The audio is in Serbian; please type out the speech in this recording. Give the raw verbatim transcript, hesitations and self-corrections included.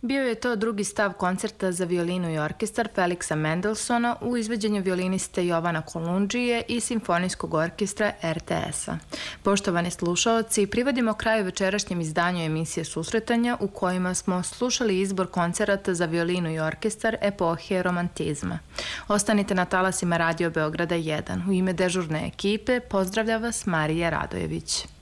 Bio je to drugi stav koncerta za violinu i orkestar Feliksa Mendelsona u izvođenju violiniste Jovana Kolundžije i Simfonijskog orkestra er te es-a. Poštovani slušaoci, privodimo kraju večerašnjem izdanju emisije Susretanja u kojima smo slušali izbor koncerata za violinu i orkestar epohe romantizma. Ostanite na talasima Radio Beograda jedan. U ime dežurne ekipe pozdravlja vas Marija Radojević.